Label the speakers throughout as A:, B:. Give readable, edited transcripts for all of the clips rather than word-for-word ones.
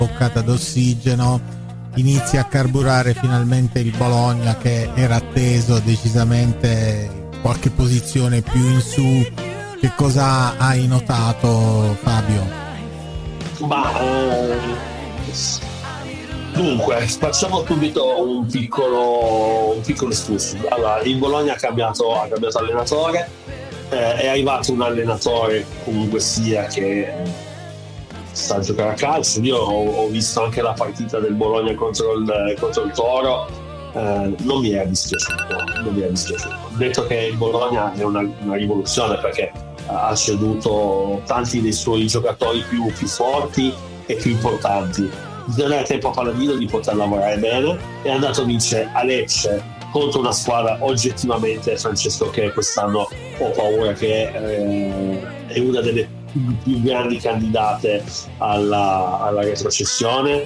A: boccata d'ossigeno, inizia a carburare finalmente il Bologna, che era atteso decisamente qualche posizione più in su. Che cosa hai notato, Fabio?
B: Dunque, facciamo subito un piccolo excursus. Allora, il Bologna ha cambiato allenatore, è arrivato un allenatore comunque sia che sa giocare a calcio. Io ho visto anche la partita del Bologna contro il Toro, non mi è dispiaciuto. Ho detto che il Bologna è una rivoluzione, perché ha ceduto tanti dei suoi giocatori più forti e più importanti. Non era tempo a Palladino di poter lavorare bene, è andato a vincere a Lecce contro una squadra oggettivamente, Francesco, che quest'anno ho paura che è una delle più grandi candidate alla retrocessione,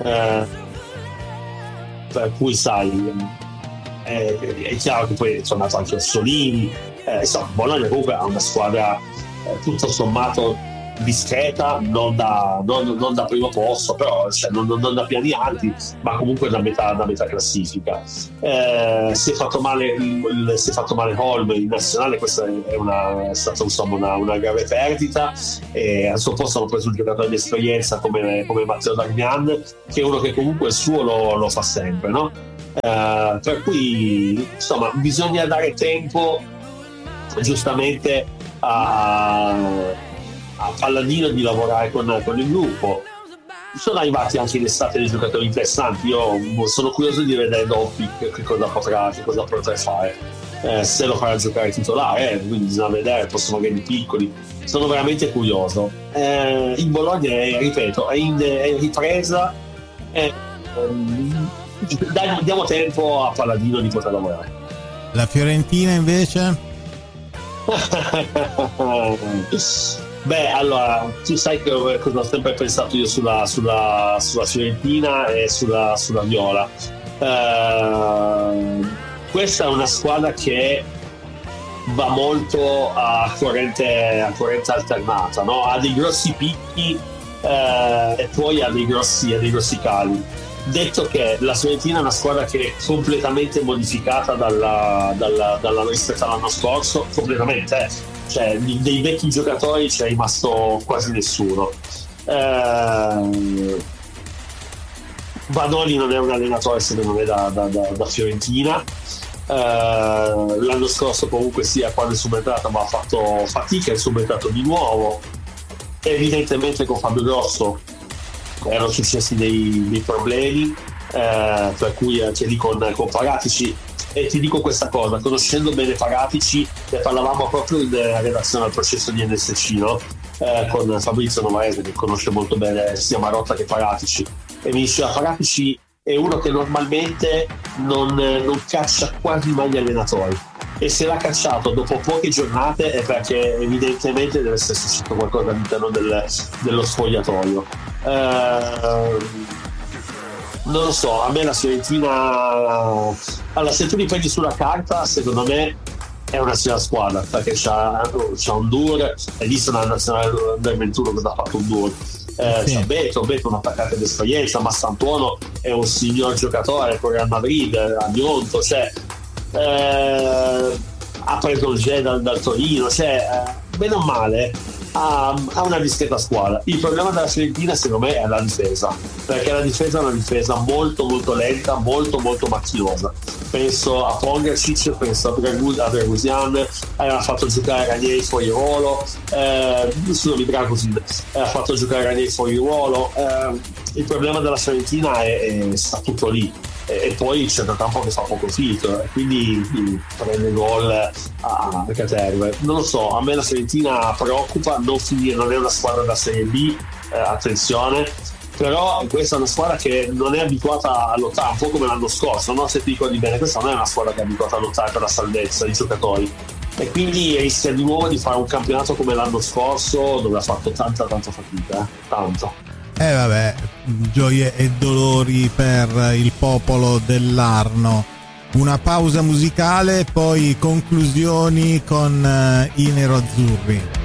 B: per cui sai, è chiaro che poi è tornato anche Orsolini, insomma Bologna comunque ha una squadra tutto sommato discreta, non da primo posto, però non da piani alti, ma comunque da metà classifica. Si è fatto male Holm in nazionale, questa è stata insomma una grave perdita, e al suo posto hanno preso un giocatore di esperienza come Matteo Darmian, che è uno che comunque il suo lo fa sempre, no? Per cui insomma bisogna dare tempo giustamente a Palladino di lavorare con il gruppo. Sono arrivati anche in estate dei giocatori interessanti. Io sono curioso di vedere Doppi che cosa potrà fare, se lo farà giocare titolare, quindi bisogna vedere, possono avere i piccoli. Sono veramente curioso. Il Bologna ripeto, è in ripresa, diamo tempo a Palladino di poter lavorare.
A: La Fiorentina invece?
B: Beh, allora, tu sai che cosa ho sempre pensato io sulla Fiorentina e sulla Viola. Questa è una squadra che va molto a corrente alternata, no? Ha dei grossi picchi e poi ha dei grossi cali. Detto che la Fiorentina è una squadra che è completamente modificata rispetto all'anno scorso, completamente, cioè dei vecchi giocatori c'è rimasto quasi nessuno. Vanoli non è un allenatore secondo me da Fiorentina. L'anno scorso comunque sia, quando è subentrato, ma ha fatto fatica, è subentrato di nuovo. Evidentemente con Fabio Grosso erano successi dei problemi, per cui anche lì con Paratici. E ti dico questa cosa, conoscendo bene Paratici, ne parlavamo proprio in redazione al processo di NSC, no? Con Fabrizio Novarese, che conosce molto bene sia Marotta che Paratici, e mi diceva Paratici è uno che normalmente non caccia quasi mai gli allenatori, e se l'ha cacciato dopo poche giornate è perché evidentemente deve essere successo qualcosa all'interno dello spogliatoio. Non lo so, a me la Fiorentina, allora, se tu li prendi sulla carta, secondo me è una sia squadra, perché c'ha un Dur, hai visto nella nazionale del 21 cosa ha fatto un Dur,
A: sì.
B: C'ha Beto un attaccante d'esperienza, ma Santuono è un signor giocatore con Real Madrid, Agnonto, cioè ha preso il G dal Torino, cioè bene o male ha una discreta squadra. Il problema della Fiorentina secondo me è la difesa, perché la difesa è una difesa molto molto lenta, molto molto macchinosa. Penso a Pongracic, penso a Dragusian, ha fatto giocare Ranieri fuori ruolo, ha fatto giocare Ranieri fuori ruolo. Il problema della Fiorentina sta tutto lì, e poi c'è da campo che fa poco filtro, quindi prende gol a caterve. Non lo so, a me la Fiorentina preoccupa, non è una squadra da Serie B, attenzione, però questa è una squadra che non è abituata a lottare, un po' come l'anno scorso, no? Se ti ricordi bene, questa non è una squadra che è abituata a lottare per la salvezza dei giocatori, e quindi rischia di nuovo di fare un campionato come l'anno scorso, dove ha fatto tanta fatica, tanto.
A: Vabbè, gioie e dolori per il popolo dell'Arno. Una pausa musicale, poi conclusioni con i neroazzurri.